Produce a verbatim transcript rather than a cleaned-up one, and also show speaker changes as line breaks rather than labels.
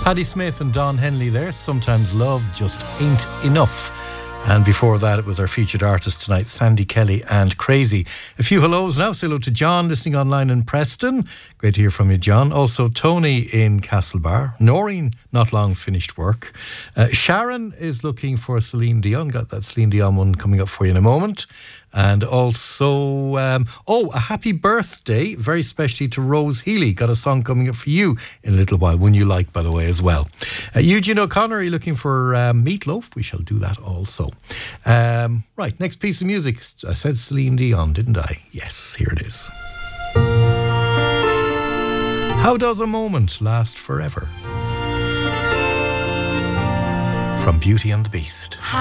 Patti Smith and Don Henley there. Sometimes love just ain't enough. And before that, it was our featured artist tonight, Sandy Kelly and Crazy. A few hellos now. Say hello to John, listening online in Preston. Great to hear from you, John. Also, Tony in Castlebar. Noreen, not long finished work. Uh, Sharon is looking for Celine Dion. Got that Celine Dion one coming up for you in a moment. And also, um, oh, a happy birthday, very specially to Rose Healy. Got a song coming up for you in a little while, one you like, by the way, as well. Uh, Eugene O'Connor, are you looking for um, Meatloaf? We shall do that also. Um, right, next piece of music. I said Celine Dion, didn't I? Yes, here it is. How does a moment last forever? From Beauty and the Beast.